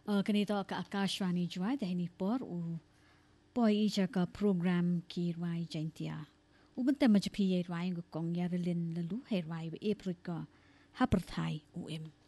Kanito ka Akashwani jua dahini por u poi ija ka program ki rai jantia. Ubente majapi rai ngukong yaralin lalu hai rai April ka haperthai UM.